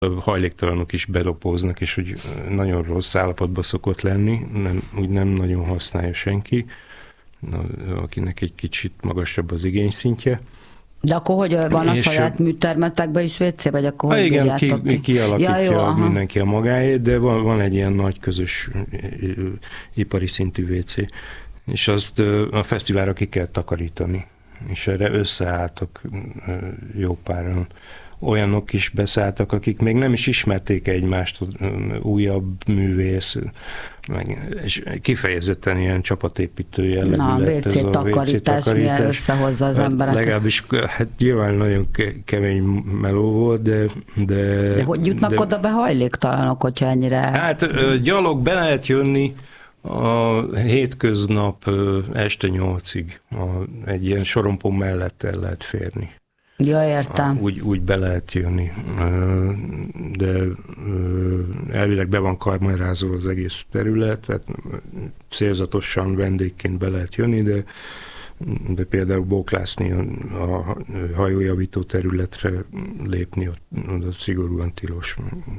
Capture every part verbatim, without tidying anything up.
hajléktalanok is belopóznak, és hogy nagyon rossz állapotban szokott lenni, nem, úgy nem nagyon használja senki, akinek egy kicsit magasabb az igényszintje. De akkor hogy van a saját műtermetekben is vé cé, vagy akkor hogy igen, ki, ki? kialakítja ja, jó, mindenki a magáét, de van, van egy ilyen nagy közös ipari szintű vé cé, és azt a fesztiválra ki kell takarítani, és erre összeálltak jó páran. Olyanok is beszálltak, akik még nem is ismerték egymást, újabb művész, meg, és kifejezetten ilyen csapatépítő jellegű Na, lett ez a vé cé takarítás, összehozza az embereket. Legalábbis hát nyilván nagyon kemény meló volt, de... De, de hogy jutnak de, oda be hajléktalanok, hogyha ennyire... Hát gyalog be lehet jönni a hétköznap este nyolcig, a, egy ilyen sorompó mellett el lehet férni. Ja, értem. Úgy, úgy be lehet jönni, de elvileg be van kamerázva az egész terület, tehát célzatosan vendégként be lehet jönni, de, de például bóklászni a, a hajójavító területre lépni, ott, ott szigorúan tilos.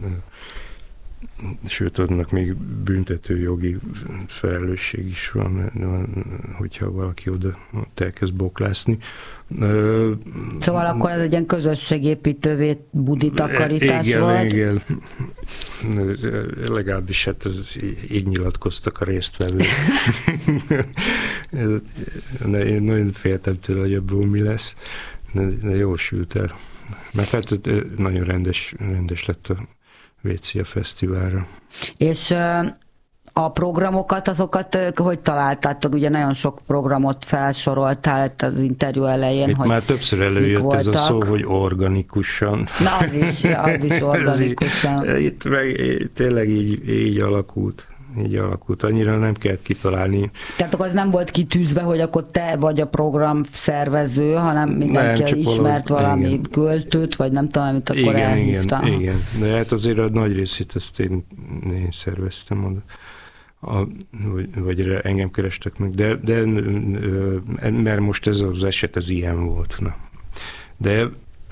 Sőt, annak még büntető jogi felelősség is van, hogyha valaki oda elkezd boklászni. Szóval akkor ez egy ilyen közösségépítővé budi takarítás igen, volt? Igen, legalábbis hát így nyilatkoztak a résztvevők. Én nagyon féltem tőle, hogy ebből mi lesz, de jól sült el. Mert hát nagyon rendes, rendes lett a vé cé a fesztiválra. És a programokat, azokat hogy találtátok? Ugye nagyon sok programot felsoroltál az interjú elején, itt hogy már többször előjött ez a szó, hogy organikusan. Na, az is, az is organikusan. Itt meg tényleg így, így alakult. Így alakult. Annyira nem kellett kitalálni. Tehát akkor az nem volt kitűzve, hogy akkor te vagy a program szervező, hanem mindenki nem, ismert valami igen. költőt, vagy nem tudom, amit akkor igen, elhívta. Igen, igen, de hát azért a nagy részét ezt én, én szerveztem oda. A, vagy, vagy engem kerestek meg, de, de mert most ez az eset, ez ilyen volt. Na. De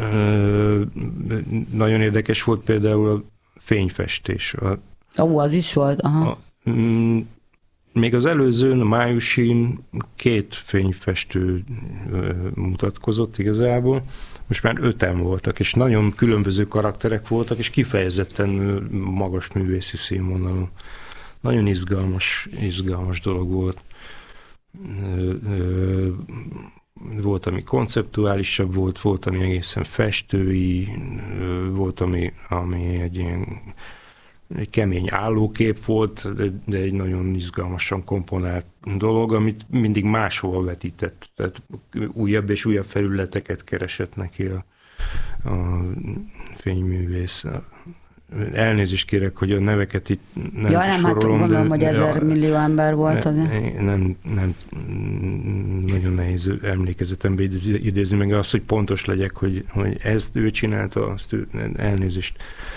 nagyon érdekes volt például a fényfestés. A, Ó, az is volt? Aha. A, még az előzőn, a májusin két fényfestő mutatkozott igazából, most már öten voltak, és nagyon különböző karakterek voltak, és kifejezetten magas művészi színvonalú. Nagyon izgalmas, izgalmas dolog volt. Volt, ami konceptuálisabb volt, volt, ami egészen festői, volt, ami, ami egy ilyen egy kemény állókép volt, de, de egy nagyon izgalmasan komponált dolog, amit mindig máshol vetített. Tehát újabb és újabb felületeket keresett neki a, a fényművész. Elnézést kérek, hogy a neveket itt nem ja, nem, sorolom. Hát gondolom, de, hogy ezer millió ember volt az. Nem, nem, nagyon nehéz emlékezetembe idézni meg azt, hogy pontos legyek, hogy, hogy ezt ő csinálta, azt ő, elnézést.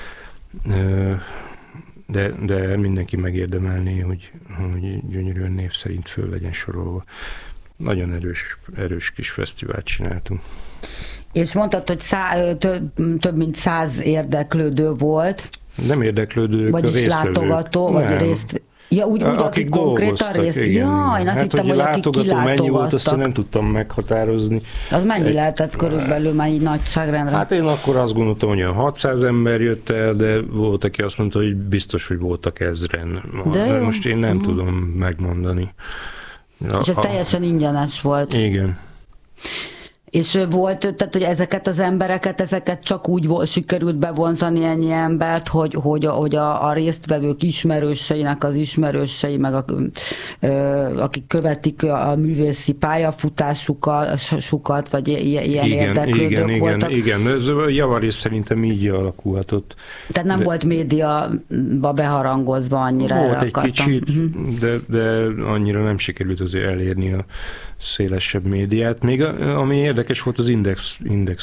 De, de mindenki megérdemelné, hogy, hogy gyönyörűen név szerint föl legyen sorolva. Nagyon erős, erős kis fesztivált csináltunk. És mondtad, hogy szá, több, több mint száz érdeklődő volt. Nem érdeklődők, vagyis a résztvevők. látogató, vagy nem. részt... Ja, úgy, úgy akik, akik konkrétan részt... Igen. Ja, én azt hát, hittem, hogy, hogy akik kilátogattak. Mennyi volt, azt nem tudtam meghatározni. Az mennyi Egy... lehetett körülbelül már így nagyságrendre? Hát én akkor azt gondoltam, hogy olyan hatszáz ember jött el, de volt, aki azt mondta, hogy biztos, hogy voltak ezren. De most én nem uh-huh. tudom megmondani. A, És ez a... teljesen ingyenes volt. Igen. És volt, tehát, hogy ezeket az embereket, ezeket csak úgy volt, sikerült bevonzani ennyi embert, hogy, hogy, hogy a, a résztvevők ismerőseinek az ismerősei, meg a, ö, akik követik a művészi pályafutásukat, vagy ilyen igen, érdeklődők igen, voltak. Igen, igen, ez javarészt szerintem így alakulhatott. Tehát nem de, volt médiaba beharangozva annyira. Volt egy akartam. kicsit, uh-huh. de, de annyira nem sikerült azért elérni a szélesebb médiát. Még a, ami érdekes volt, az Index,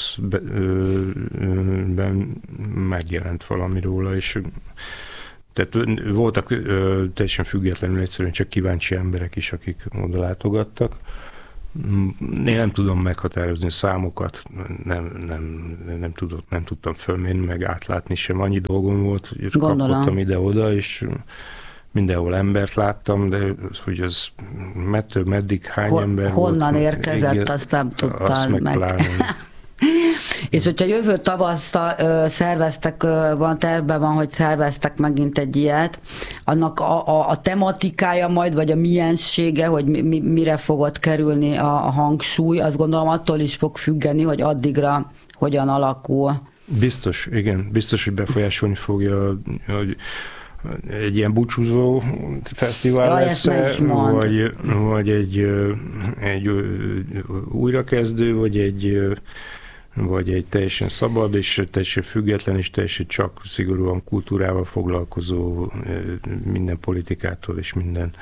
Indexben megjelent valami róla, és tehát voltak ö, teljesen függetlenül egyszerűen csak kíváncsi emberek is, akik oda látogattak. Én nem tudom meghatározni a számokat, nem, nem, nem, tudott, nem tudtam fölmérni, meg átlátni sem. Annyi dolgom volt, hogy kapottam ide-oda, és mindenhol embert láttam, de hogy az mettől meddig hány Hol, ember honnan volt. érkezett, igen, azt nem tudtam meg. meg. És hogyha jövő tavasztal ö, szerveztek, ö, van tervben van, hogy szerveztek megint egy ilyet, annak a, a, a tematikája majd, vagy a miensége, hogy mi, mi, mire fogod kerülni a, a hangsúly, azt gondolom attól is fog függeni, hogy addigra hogyan alakul. Biztos, igen, biztos, hogy befolyásolni fogja, hogy egy ilyen búcsúzó fesztivál ja, lesz, vagy, vagy egy, egy újrakezdő, vagy egy, vagy egy teljesen szabad, és teljesen független, és teljesen csak szigorúan kultúrával foglalkozó, minden politikától és minden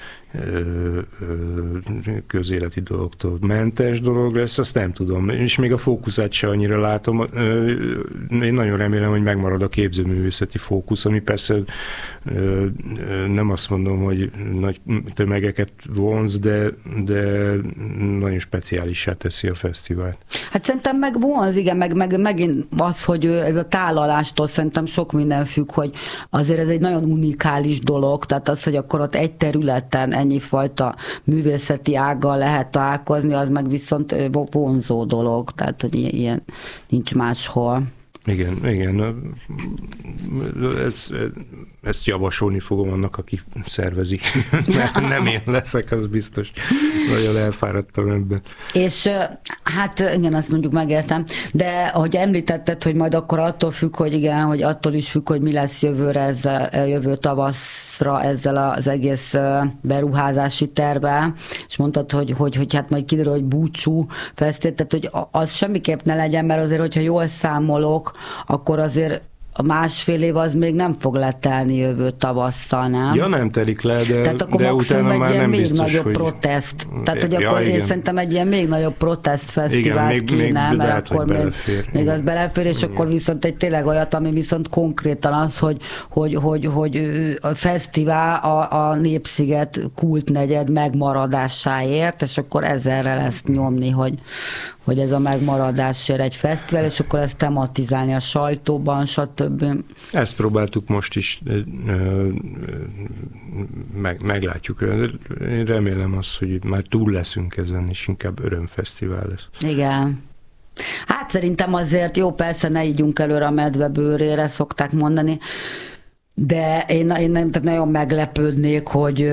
közéleti dologtól mentes dolog lesz, azt nem tudom. És még a fókuszát se annyira látom. Én nagyon remélem, hogy megmarad a képzőművészeti fókusz, ami persze nem azt mondom, hogy nagy tömegeket vonz, de, de nagyon speciálissá teszi a fesztivált. Hát szerintem meg vonz, igen, meg, meg megint az, hogy ez a tálalástól szerintem sok minden függ, hogy azért ez egy nagyon unikális dolog, tehát az, hogy akkor ott egy területen ennyi fajta művészeti ággal lehet találkozni, az meg viszont vonzó dolog, tehát hogy ilyen nincs máshol. Igen, igen. Ez, ezt javasolni fogom annak, aki szervezi. Nem én leszek, az biztos. Nagyon elfáradtam ebben. És hát igen, azt mondjuk megértem, de ahogy említetted, hogy majd akkor attól függ, hogy igen, hogy attól is függ, hogy mi lesz jövőre ezzel, jövő tavaszra ezzel az egész beruházási tervvel, és mondtad, hogy, hogy, hogy hát majd kiderül, hogy búcsú fesztivál, tehát hogy az semmiképp ne legyen, mert azért, hogyha jól számolok, akkor azért a másfél év az még nem fog letelni jövő tavasszal, nem? Ja, nem telik le, de, tehát akkor de utána már nem még biztos, nagyobb hogy... protest. Tehát, hogy ja, akkor igen. én szerintem egy ilyen még nagyobb protestfesztivált még, kéne, még mert lehet, akkor még, belefér. még az belefér, és igen. Akkor viszont egy tényleg olyat, ami viszont konkrétan az, hogy, hogy, hogy, hogy a fesztivál a, a Népsziget kultnegyed megmaradásáért, és akkor ezerre lesz nyomni, hogy, hogy ez a megmaradásért egy fesztivál, és akkor ezt tematizálni a sajtóban, stb. Ezt próbáltuk most is, meg, meglátjuk. Én remélem azt, hogy már túl leszünk ezen, és inkább örömfesztivál lesz. Igen. Hát szerintem azért jó, persze ne ígyunk előre a medve bőrére, szokták mondani, de én, én tehát nagyon meglepődnék, hogy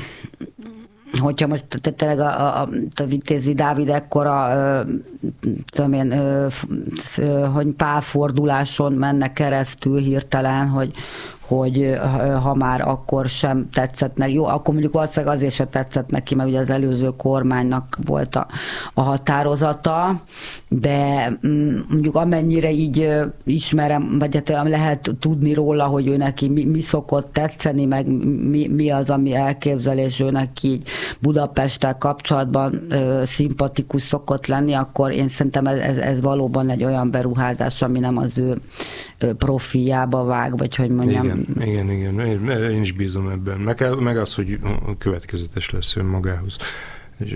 hogyha most tényleg a, a, a Vitézi Dávid ekkora tudom én, hogy pálforduláson mennek keresztül hirtelen, hogy, hogy ha már akkor sem tetszett neki. Jó, akkor mondjuk valószínűleg azért sem tetszett neki, mert ugye az előző kormánynak volt a, a határozata, de mondjuk amennyire így ismerem, vagy hát lehet tudni róla, hogy ő neki mi, mi szokott tetszeni, meg mi, mi az, ami elképzelés ő neki így Budapesttel kapcsolatban ö, szimpatikus szokott lenni, akkor én szerintem ez, ez, ez valóban egy olyan beruházás, ami nem az ő profiába vág, vagy hogy mondjam. Igen, igen, igen. Én, én is bízom ebben. Meg, meg az, hogy következetes lesz önmagához. És,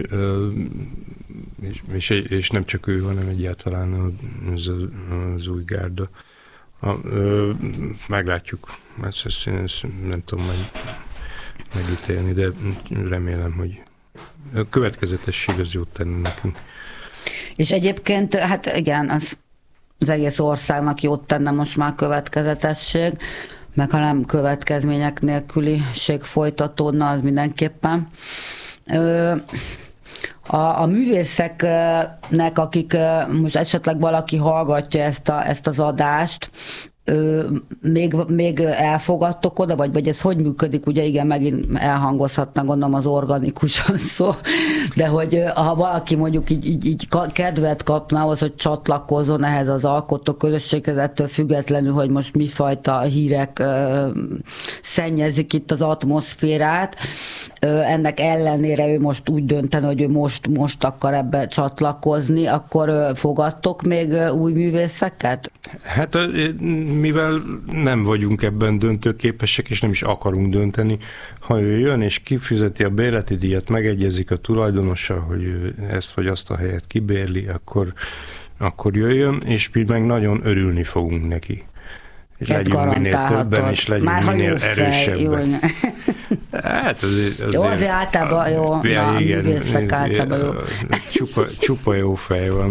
és, és, és nem csak ő, hanem egyáltalán az, az új gárda. A, ö, meglátjuk. Ezt, ezt, ezt nem tudom meg, megítélni, de remélem, hogy a következetesség az jót tenne nekünk. És egyébként, hát igen, az, az egész országnak jót tenne most már következetesség, meg ha nem következmények nélküliség folytatódna, az mindenképpen. Ö, A, a művészeknek, akik most esetleg valaki hallgatja ezt, a, ezt az adást, még, még elfogadtok oda, vagy, vagy ez hogy működik? Ugye igen, megint elhangozhatna gondolom az organikusan szó, de hogy ha valaki mondjuk így, így, így kedvet kapna ahhoz, hogy csatlakozzon ehhez az alkotóközösséghez, ettől függetlenül, hogy most mifajta hírek ö, szennyezik itt az atmoszférát, ö, ennek ellenére ő most úgy dönten, hogy ő most, most akar ebbe csatlakozni, akkor ö, fogadtok még ö, új művészeket? Hát mivel nem vagyunk ebben döntőképesek, és nem is akarunk dönteni, ha ő jön és kifizeti a bérleti díjat, megegyezik a tulajdon tulajdonosa, hogy ő ezt vagy azt a helyet kibérli, akkor, akkor jöjjön, és mi meg nagyon örülni fogunk neki. És ezt legyünk minél többen, és legyünk már minél erősebben. Hát azért, azért, jó, azért általában jó, ja, na, igen, művészek általában jó. Csupa, csupa jó fej van.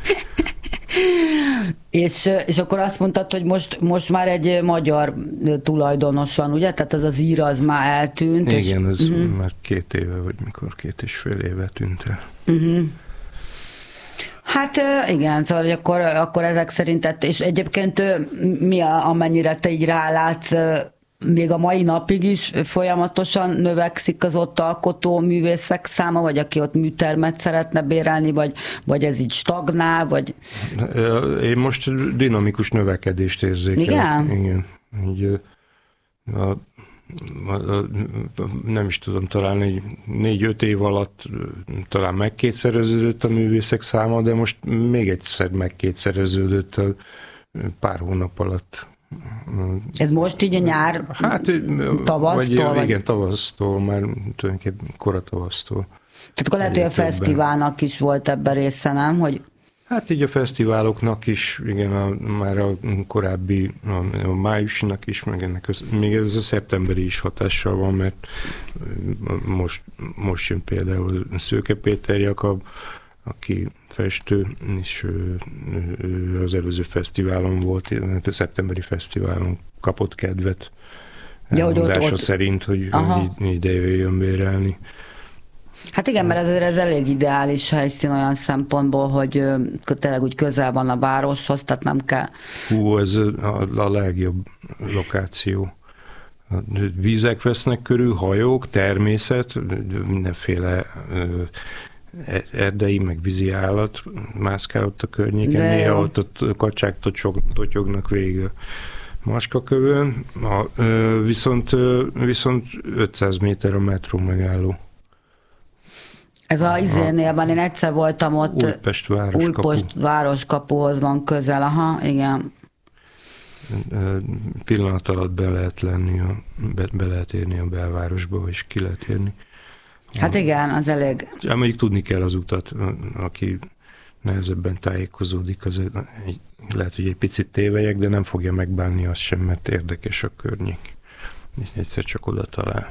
És, és akkor azt mondtad, hogy most, most már egy magyar tulajdonos van, ugye? Tehát az az ír az már eltűnt. Igen, és, ez uh-huh. már két éve, vagy mikor két és fél éve tűnt el. Uh-huh. Hát igen, szóval akkor, akkor ezek szerint, és egyébként mi a, amennyire te így rálátsz, még a mai napig is folyamatosan növekszik az ott alkotó művészek száma, vagy aki ott műtermet szeretne bérelni, vagy, vagy ez így stagnál, vagy... Én most dinamikus növekedést érzékelek. Igen? Igen. Így, a, a, a, nem is tudom, talán egy négy-öt év alatt talán megkétszereződött a művészek száma, de most még egyszer megkétszereződött a pár hónap alatt. Ez most így a nyár, hát, tavasztól? Vagy, vagy? Igen, tavasztól, már tulajdonképpen koratavasztól. Tehát akkor lehet, hogy a fesztiválnak is volt ebben része, nem? Hogy... Hát így a fesztiváloknak is, igen, a, már a korábbi, a, a májusnak is, meg ennek az, még ez a szeptemberi is hatással van, mert most, most jön például Szőke Péter Jakab, aki festő, és ő, ő az előző fesztiválon volt, a szeptemberi fesztiválon kapott kedvet, ja, elmondása ott, ott... szerint, hogy, hogy ide jöjjön bérelni. Hát igen, mert ez, ez elég ideális helyszín olyan szempontból, hogy tényleg úgy közel van a városhoz, tehát nem kell... Hú, ez a, a legjobb lokáció. Vízek vesznek körül, hajók, természet, mindenféle erdei, meg vízi állat mászkál ott a környéken, de néha ott, ott kacsák totyognak végig a Maskakövön, a, viszont, viszont ötszáz méter a metró megálló. Ez a izénél van, én egyszer voltam ott. Újpest városkapu. Újpest városkapuhoz van közel, aha, igen. Pillanat alatt be lehet lenni, a, be, be lehet érni a belvárosba, és ki lehet érni. Hát igen, az elég. Ja, mondjuk tudni kell az utat, aki nehezebben tájékozódik, az egy, lehet, hogy egy picit tévelyek, de nem fogja megbánni azt sem, mert érdekes a környék. Egyszer csak oda talál.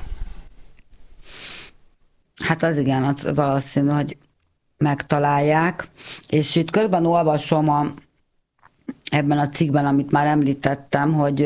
Hát az igen, az valószínű, hogy megtalálják. És itt közben olvasom a, ebben a cikkben, amit már említettem, hogy,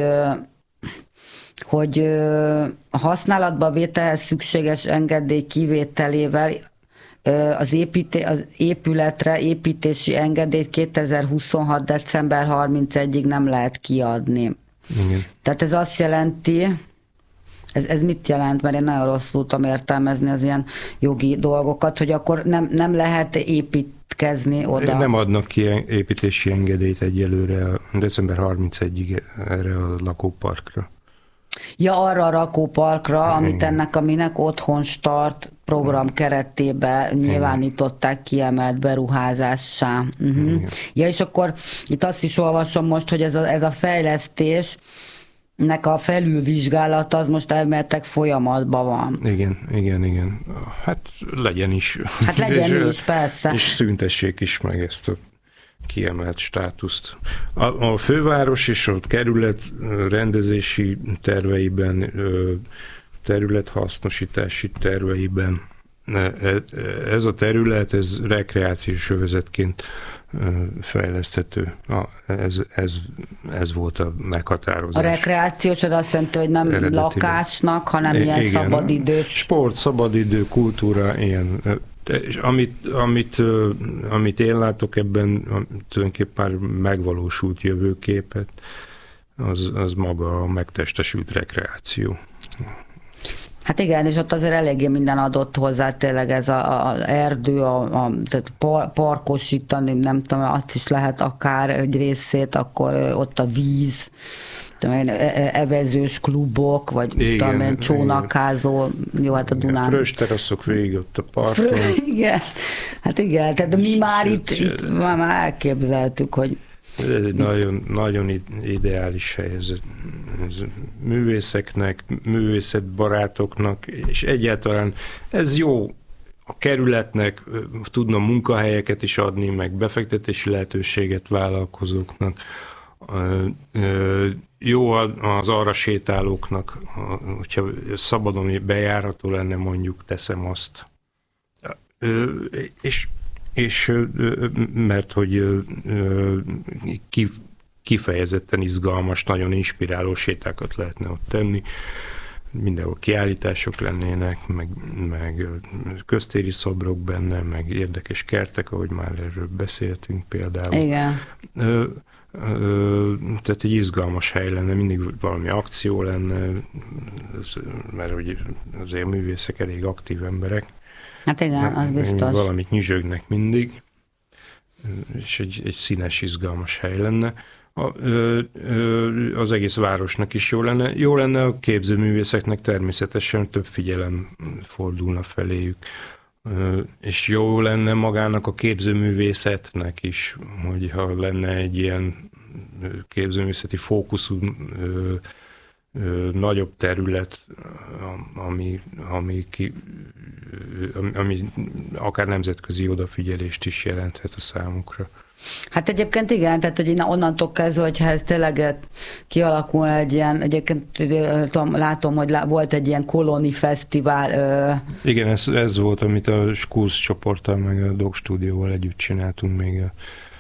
hogy a használatba vételhez szükséges engedély kivételével az, építé, az épületre építési engedélyt kétezer-huszonhat. december harmincegyedikéig nem lehet kiadni. Igen. Tehát ez azt jelenti, Ez, ez mit jelent? Mert én nagyon rosszul tudom értelmezni az ilyen jogi dolgokat, hogy akkor nem, nem lehet építkezni oda. Nem adnak ki építési engedélyt egyelőre, december harmincegyedikéig erre a lakóparkra. Ja, arra a lakóparkra, amit ennek, aminek Otthon Start program keretében nyilvánították kiemelt beruházássá. Uh-huh. Ja, és akkor itt azt is olvasom most, hogy ez a, ez a fejlesztés nek a felülvizsgálata az most elméletek folyamatban van. Igen, igen, igen. Hát legyen is. Hát legyen és, is, persze. És szüntessék is meg ezt a kiemelt státuszt. A, a főváros és a kerület rendezési terveiben, területhasznosítási terveiben ez a terület, ez rekreációs övezetként fejleszthető. Ez, ez, ez volt a meghatározás. A rekreációs az azt jelenti, hogy nem eredetileg lakásnak, hanem I- ilyen igen, szabadidős. Sport, szabadidő, kultúra, ilyen. És amit, amit, amit én látok ebben, tulajdonképpen már megvalósult jövőképet, az, az maga a megtestesült rekreáció. Hát igen, és ott azért eléggé minden adott hozzá, tényleg ez az erdő, a, a, tehát par, parkosítani, nem tudom, azt is lehet akár egy részét, akkor ott a víz, tudom, evezős klubok, vagy igen, tudom, én, csónakázó, jó, hát a Dunán. Frösteraszok végig ott a parton. Frö, igen, hát igen, tehát mi már itt, itt már elképzeltük, hogy ez egy nagyon, nagyon ideális hely, ez, ez művészeknek, művészetbarátoknak, és egyáltalán ez jó a kerületnek tudna munkahelyeket is adni, meg befektetési lehetőséget vállalkozóknak. Jó az arra sétálóknak, hogyha szabadon bejárható lenne, mondjuk teszem azt. És, és mert hogy kifejezetten izgalmas, nagyon inspiráló sétákat lehetne ott tenni. Mindenhol kiállítások lennének, meg, meg köztéri szobrok benne, meg érdekes kertek, ahogy már erről beszéltünk például. Igen. Ö, ö, tehát egy izgalmas hely lenne, mindig valami akció lenne, mert ugye azért művészek elég aktív emberek. Hát igen, az biztos. Valamit nyüzsögnek mindig, és egy, egy színes, izgalmas hely lenne. A, ö, ö, az egész városnak is jó lenne. Jó lenne a képzőművészeknek természetesen több figyelem fordulna feléjük. Ö, és jó lenne magának a képzőművészetnek is, hogyha lenne egy ilyen képzőművészeti fókuszú ö, ö, nagyobb terület, ami, ami, ki, ami, ami akár nemzetközi odafigyelést is jelenthet a számukra. Hát egyébként igen, tehát hogy onnantól kezdve, hogyha ez tényleg kialakul egy ilyen, egyébként tudom, látom, hogy volt egy ilyen kolóni fesztivál. Igen, ez, ez volt, amit a Skursz csoporttal, meg a Dog Stúdióval együtt csináltunk még a,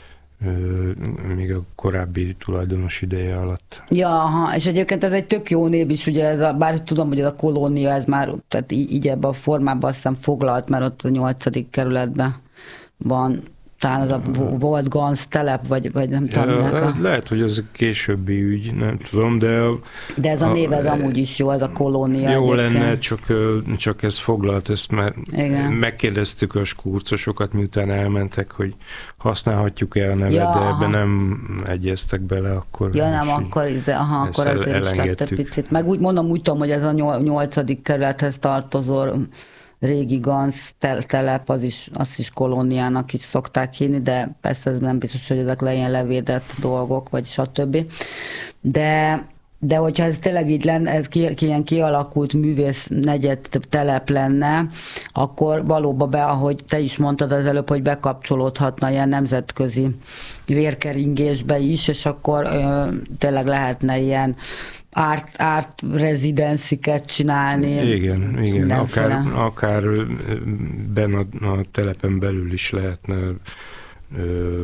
még a korábbi tulajdonos ideje alatt. Ja, aha, és egyébként ez egy tök jó név is, ugye, ez a, bár tudom, hogy ez a kolónia, ez már tehát így, így ebben a formában azt hiszem foglalt, mert ott a nyolcadik kerületben van. Talán az a volt Ganz telep, vagy, vagy nem tudom. Ja, a... Lehet, hogy ez a későbbi ügy, nem tudom, de... A, de ez a név, ez a, amúgy is jó, ez a kolónia. Jó egyébként. lenne, csak, csak ez foglalt, ezt már igen. Megkérdeztük a skurcosokat, miután elmentek, hogy használhatjuk-e a nevet, ja, de ebben nem egyeztek bele, akkor... Ja, nem, akkor, így, aha, akkor azért is lett egy picit. Meg úgy mondom, úgy tudom, hogy ez a nyolcadik kerülethez tartozó régi Ganz telep, az is, azt is kolóniának is szokták hívni, de persze ez nem biztos, hogy ezek le ilyen levédett dolgok, vagy stb. De, de hogyha ez tényleg így lenne, ez ki, ki, ilyen kialakult művész negyed telep lenne, akkor valóban be, ahogy te is mondtad az előbb, hogy bekapcsolódhatna ilyen nemzetközi vérkeringésbe is, és akkor ö, tényleg lehetne ilyen art, art rezidenciket csinálni. Igen, igen. Akár, akár benne a, a telepen belül is lehetne ö,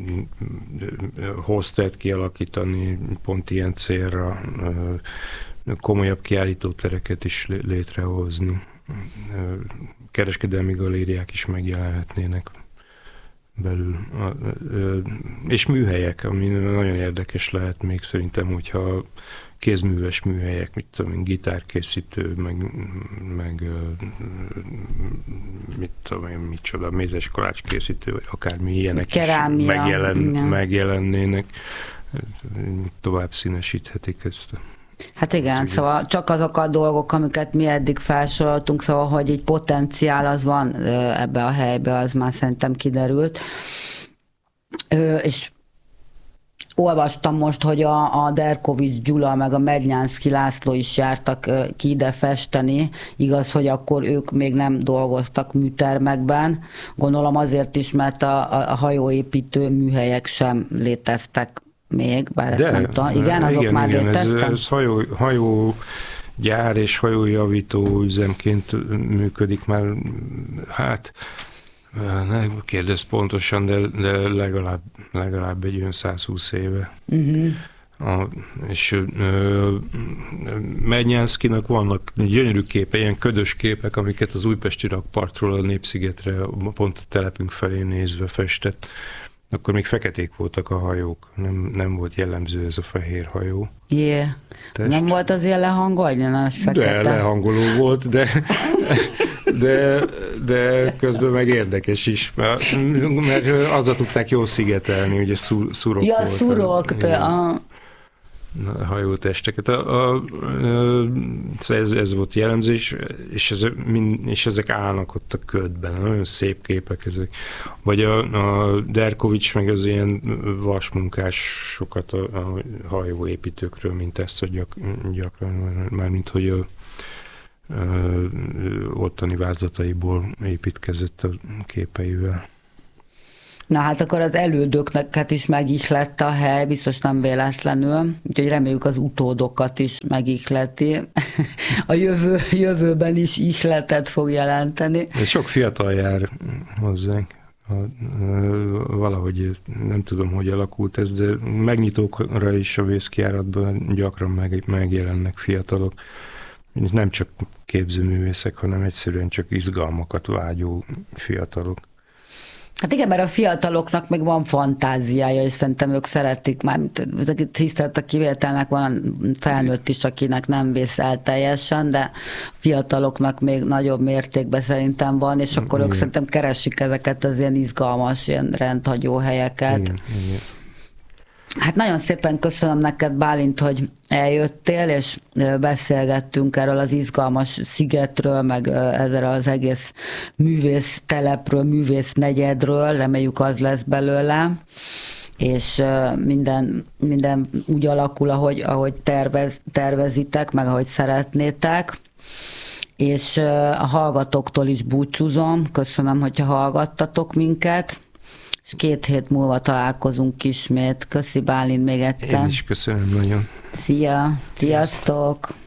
hostelt kialakítani pont ilyen célra, ö, komolyabb kiállítótereket is létrehozni. Ö, kereskedelmi galériák is megjelenhetnének belül. Ö, és műhelyek, ami nagyon érdekes lehet még szerintem, hogyha kézműves műhelyek, mit tudom én, gitárkészítő, meg, meg mit tudom én, micsoda, mézes kalácskészítő, vagy akármi ilyenek kerámia, is megjelen, megjelennének, tovább színesíthetik ezt. Hát igen, az szóval ügyet. Csak azok a dolgok, amiket mi eddig felsoroltunk, szóval, hogy egy potenciál az van ebbe a helybe, az már szerintem kiderült. És olvastam most, hogy a, a Derkovics Gyula meg a Mednyánszky László is jártak ki ide festeni. Igaz, hogy akkor ők még nem dolgoztak műtermekben. Gondolom azért is, mert a, a hajóépítő műhelyek sem léteztek még, bár ezt de, nem tudom. Igen, azok igen, már igen, léteztek? Ez, ez hajó, hajó gyár és hajójavító üzemként működik már, hát ne kérdezz pontosan, de, de legalább, legalább egy olyan száz húsz éve. Uh-huh. A, és Mednyánszkynak vannak gyönyörű képe, ilyen ködös képek, amiket az újpesti rakpartról a Népszigetre, pont a telepünk felé nézve festett. Akkor még feketék voltak a hajók, nem, nem volt jellemző ez a fehér hajó. Yeah. Nem volt az ilyen lehangolni? De lehangoló volt, de... De, de közben meg érdekes is, mert, mert azzal tudták jól szigetelni, ugye szur, szurok ja, volt. Szurok, te a... a hajótesteket. A, a, ez, ez volt jellemző, és, és, ez, és ezek állnak ott a ködben. Nagyon szép képek ezek. Vagy a, a Derkovics meg az ilyen vasmunkásokat a, a hajóépítőkről, mint ezt, hogy gyak, gyakran, mármint, hogy a ottani vázlataiból építkezett a képeivel. Na hát akkor az elődöknek is megihlette a hely, biztos nem véletlenül, úgyhogy reméljük az utódokat is megihleti. A jövő, jövőben is ihletet fog jelenteni. De sok fiatal jár hozzánk. Valahogy nem tudom, hogy alakult ez, de megnyitókra is a vészkijáratban gyakran meg, megjelennek fiatalok. Nem csak képzőművészek, hanem egyszerűen csak izgalmakat vágyó fiatalok. Hát igen, mert a fiataloknak meg van fantáziája, és szerintem ők szeretik, már tisztelt a kivételnek van felnőtt is, akinek nem vész el teljesen, de fiataloknak még nagyobb mértékben szerintem van, és akkor igen. Ők szerintem keresik ezeket az ilyen izgalmas, ilyen rendhagyó helyeket. Igen, igen. Hát nagyon szépen köszönöm neked, Bálint, hogy eljöttél, és beszélgettünk erről az izgalmas szigetről, meg ezzel az egész művész telepről, művész negyedről, reméljük az lesz belőle, és minden, minden úgy alakul, ahogy, ahogy tervez, tervezitek, meg ahogy szeretnétek. És a hallgatóktól is búcsúzom. Köszönöm, hogyha hallgattatok minket. És két hét múlva találkozunk ismét. Köszi, Bálint, még egyszer. Én is köszönöm nagyon. Szia! Sziasztok!